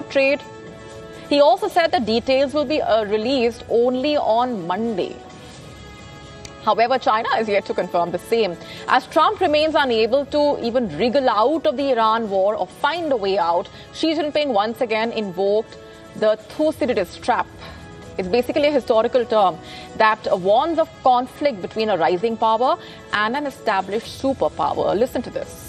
trade. He also said the details will be released only on Monday. However, China is yet to confirm the same, as Trump remains unable to even wriggle out of the Iran war or find a way out. Xi Jinping once again invoked the Thucydides trap. It's basically a historical term that warns of conflict between a rising power and an established superpower. Listen to this.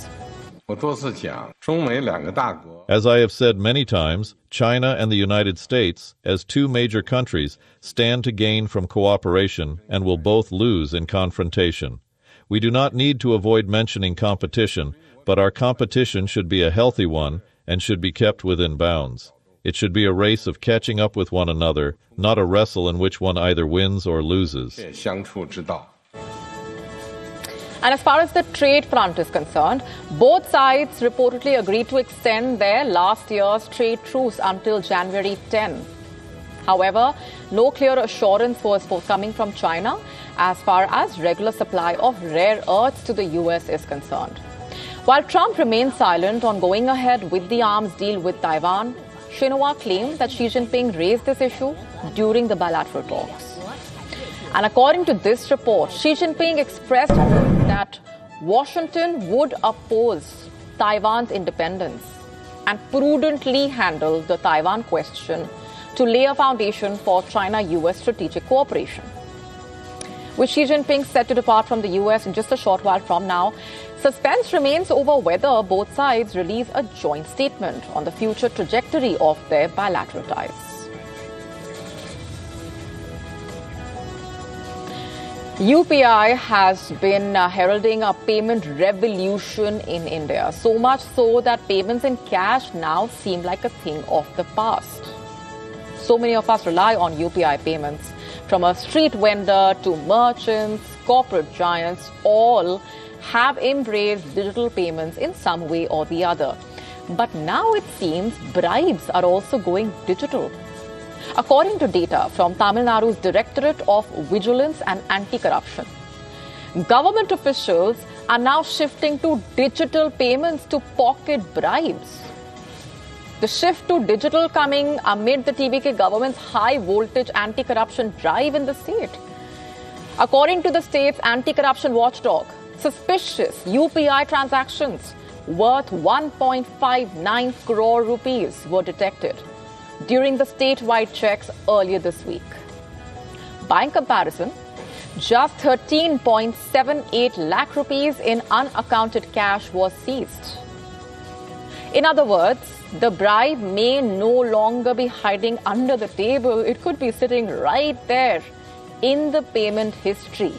As I have said many times, China and the United States, as two major countries, stand to gain from cooperation and will both lose in confrontation. We do not need to avoid mentioning competition, but our competition should be a healthy one and should be kept within bounds. It should be a race of catching up with one another, not a wrestle in which one either wins or loses. And as far as the trade front is concerned, both sides reportedly agreed to extend their last year's trade truce until January 10. However, no clear assurance was forthcoming from China as far as regular supply of rare earths to the US is concerned. While Trump remains silent on going ahead with the arms deal with Taiwan, Xinhua claimed that Xi Jinping raised this issue during the bilateral talks. And according to this report, Xi Jinping expressed hope that Washington would oppose Taiwan's independence and prudently handle the Taiwan question to lay a foundation for China-US strategic cooperation. With Xi Jinping set to depart from the US in just a short while from now, suspense remains over whether both sides release a joint statement on the future trajectory of their bilateral ties. UPI has been heralding a payment revolution in India, so much so that payments in cash now seem like a thing of the past. So many of us rely on UPI payments, from a street vendor to merchants, corporate giants, all have embraced digital payments in some way or the other. But now it seems bribes are also going digital. According to data from Tamil Nadu's Directorate of Vigilance and Anti-Corruption, government officials are now shifting to digital payments to pocket bribes. The shift to digital coming amid the TVK government's high-voltage anti-corruption drive in the state. According to the state's anti-corruption watchdog, suspicious UPI transactions worth 1.59 crore rupees were detected during the statewide checks earlier this week. By comparison, just 13.78 lakh rupees in unaccounted cash was seized. In other words, the bribe may no longer be hiding under the table. It could be sitting right there in the payment history.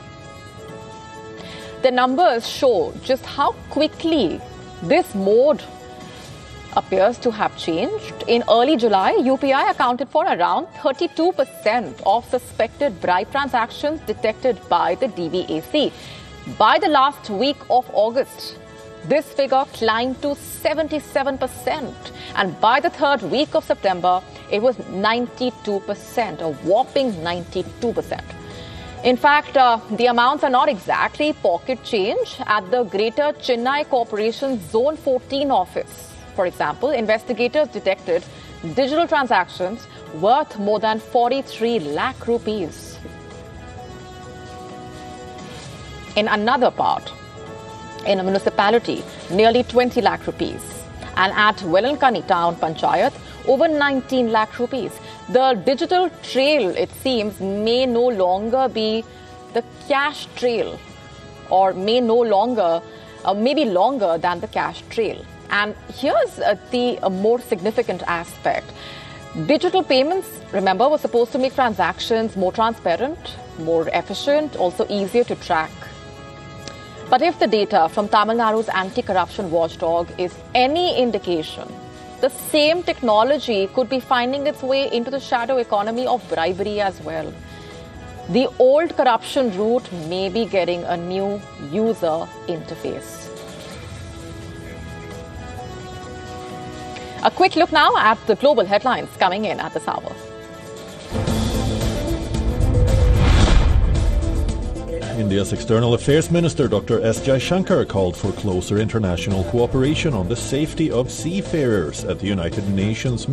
The numbers show just how quickly this mode appears to have changed. In early July, UPI accounted for around 32% of suspected bribe transactions detected by the DVAC. By the last week of August, this figure climbed to 77%. And by the third week of September, it was 92%, a whopping 92%. In fact, the amounts are not exactly pocket change. At the Greater Chennai Corporation Zone 14 office, for example, investigators detected digital transactions worth more than 43 lakh rupees. In another part, in a municipality, nearly 20 lakh rupees. And at Velankani Town Panchayat, over 19 lakh rupees. The digital trail, it seems, may no longer be the cash trail, or may no longer, maybe longer than the cash trail. And here's the more significant aspect. Digital payments, remember, were supposed to make transactions more transparent, more efficient, also easier to track. But if the data from Tamil Nadu's anti-corruption watchdog is any indication, the same technology could be finding its way into the shadow economy of bribery as well. The old corruption route may be getting a new user interface. A quick look now at the global headlines coming in at this hour. India's External Affairs Minister Dr. S. Jaishankar called for closer international cooperation on the safety of seafarers at the United Nations